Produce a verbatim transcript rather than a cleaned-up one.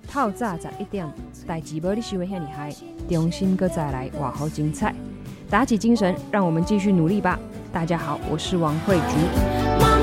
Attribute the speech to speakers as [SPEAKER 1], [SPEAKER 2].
[SPEAKER 1] 透早十一点，代志无你想的遐尔嗨，重新搁再来，哇，好精彩！打起精神，让我们继续努力吧！大家好，我是王慧菊。